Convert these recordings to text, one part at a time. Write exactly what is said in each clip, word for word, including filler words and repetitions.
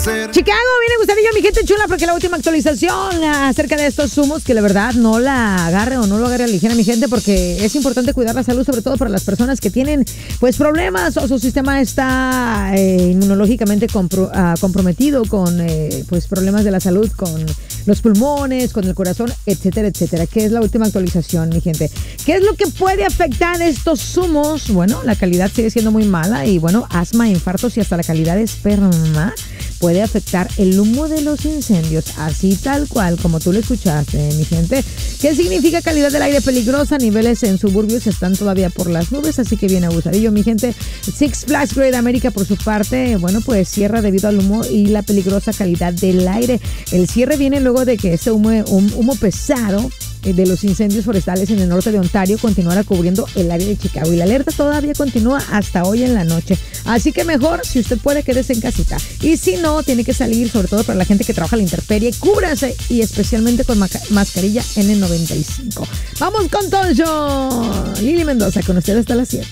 Chicago, viene gustadillo, mi gente chula, porque la última actualización acerca de estos zumos, que la verdad no la agarre o no lo agarre a la ligera, mi gente, porque es importante cuidar la salud, sobre todo para las personas que tienen pues problemas o su sistema está eh, inmunológicamente compro, uh, comprometido con eh, pues problemas de la salud, con los pulmones, con el corazón, etcétera, etcétera. ¿Qué es la última actualización, mi gente? ¿Qué es lo que puede afectar estos zumos? Bueno, la calidad sigue siendo muy mala y bueno, asma, infartos y hasta la calidad de esperma puede afectar el humo de los incendios, así tal cual como tú lo escuchaste, mi gente. ¿Qué significa calidad del aire peligrosa? Niveles en suburbios están todavía por las nubes, así que viene abusadillo, mi gente. Six Flags Great America, por su parte, bueno, pues cierra debido al humo y la peligrosa calidad del aire. El cierre viene luego de que este humo, un humo pesado de los incendios forestales en el norte de Ontario continuará cubriendo el área de Chicago y la alerta todavía continúa hasta hoy en la noche, así que mejor, si usted puede, quédese en casita, y si no, tiene que salir, sobre todo para la gente que trabaja a la intemperie, cúbrase, y especialmente con maca- mascarilla ene noventa y cinco. Vamos con Toyo. Lili Mendoza con ustedes hasta las siete.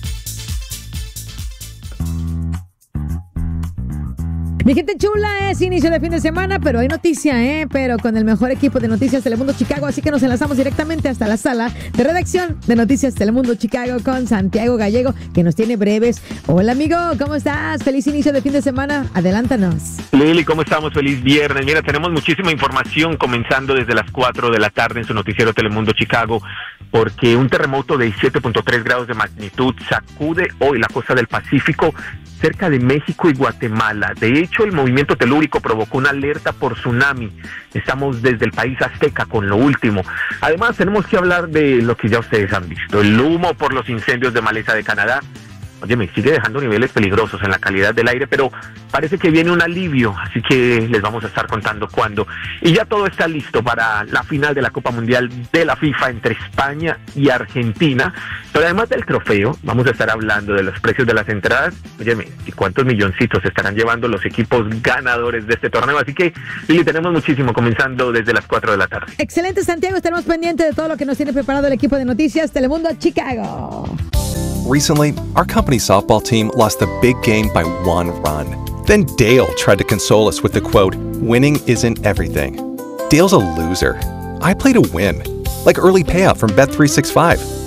Mi gente chula, es inicio de fin de semana, pero hay noticia, ¿eh? Pero con el mejor equipo de Noticias Telemundo Chicago, así que nos enlazamos directamente hasta la sala de redacción de Noticias Telemundo Chicago con Santiago Gallego, que nos tiene breves. Hola, amigo, ¿cómo estás? Feliz inicio de fin de semana, adelántanos. Lili, ¿cómo estamos? Feliz viernes. Mira, tenemos muchísima información comenzando desde las cuatro de la tarde en su noticiero Telemundo Chicago, porque un terremoto de siete punto tres grados de magnitud sacude hoy la costa del Pacífico, cerca de México y Guatemala. De hecho, el movimiento telúrico provocó una alerta por tsunami. Estamos desde el país azteca con lo último. Además, tenemos que hablar de lo que ya ustedes han visto, el humo por los incendios de maleza de Canadá. Oye, me sigue dejando niveles peligrosos en la calidad del aire, pero parece que viene un alivio, así que les vamos a estar contando cuándo. Y ya todo está listo para la final de la Copa Mundial de la FIFA entre España y Argentina. Pero además del trofeo, vamos a estar hablando de los precios de las entradas. Óyeme, ¿y cuántos milloncitos estarán llevando los equipos ganadores de este torneo? Así que, Lili, tenemos muchísimo, comenzando desde las cuatro de la tarde. Excelente, Santiago, estaremos pendientes de todo lo que nos tiene preparado el equipo de Noticias Telemundo Chicago. Recently, our company softball team lost the big game by one run. Then Dale tried to console us with the quote, "Winning isn't everything." Dale's a loser. I play to win, like early payout from Bet three sixty-five.